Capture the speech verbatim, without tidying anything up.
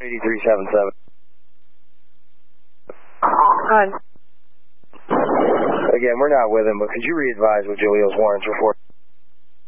eighty-three seventy-seven. On. Again, we're not with him, but could you re-advise what Julio's warrants were for?